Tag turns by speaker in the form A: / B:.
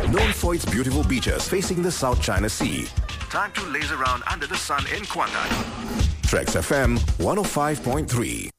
A: known for its beautiful beaches facing the South China Sea. Time to laze around under the sun in Kuantan. Trax FM 105.3.